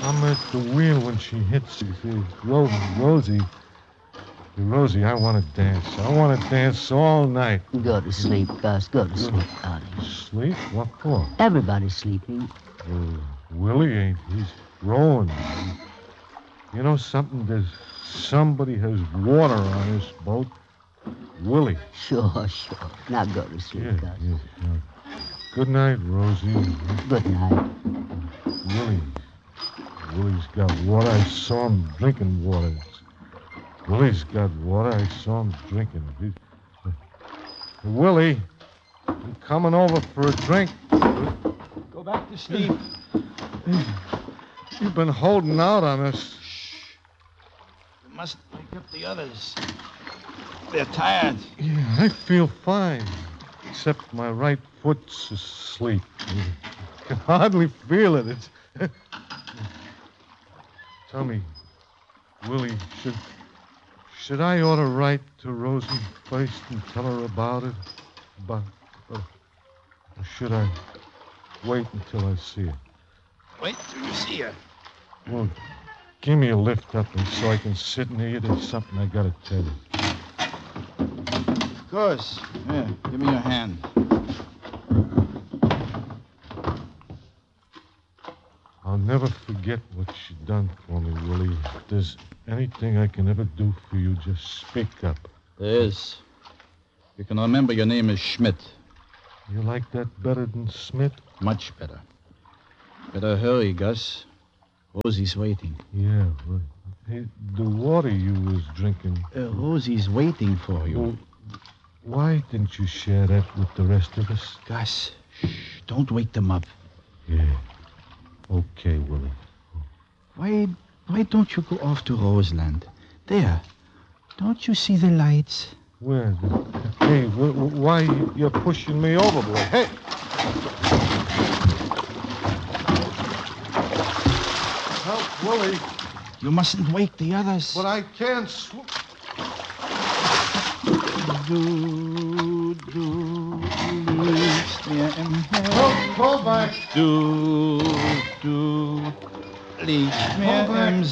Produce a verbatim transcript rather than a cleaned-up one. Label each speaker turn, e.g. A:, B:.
A: I'm at the wheel when she hits it. Rosie, Rosie, Rosie, I want to dance. I want to dance all night.
B: Go to sleep, Gus. Go to sleep, darling.
A: Sleep? What for?
B: Everybody's sleeping.
A: Uh, Willie ain't. He's rowing. You know something? There's somebody has water on this boat. Willie.
B: Sure, sure. Now go to sleep,
A: Yeah,
B: Gus.
A: yeah, yeah. Good night, Rosie.
B: Good night.
A: Willie. Willie's got water. I saw him drinking water. Willie's got water. I saw him drinking. He... Uh, Willie, I'm coming over for a drink.
C: Go back to sleep.
A: You've been holding out on us.
C: Shh. You mustn't wake up the others. They're tired.
A: Yeah, I feel fine. Except my right foot's asleep. I can hardly feel it. It's... Tell me, Willie, should should I ought to write to Rosie first and tell her about it? About, or, or should I wait until I see her?
C: Wait till you see her.
A: Well, give me a lift up and so I can sit near you. There's something I gotta tell you.
C: Of course. Here, give me your hand.
A: I'll never forget what you done for me, Willie. If there's anything I can ever do for you, just speak up.
C: There is. You can remember your name is Schmidt.
A: You like that better than Smith?
C: Much better. Better hurry, Gus. Rosie's waiting.
A: Yeah, well, hey, the water you was drinking...
C: Uh, Rosie's waiting for you.
A: Well, why didn't you share that with the rest of us?
C: Gus, shh, don't wake them up.
A: Yeah. Okay, Willie.
C: Why, why don't you go off to Roseland? There. Don't you see the lights?
A: Where? The, hey, wh- wh- why you're pushing me overboard? Hey! Help, Willie.
C: You mustn't wake the others.
A: But I can't swim.
C: Du, du liegst mir im Herzen.
A: Hold, hold back.
C: Du, du liegst mir im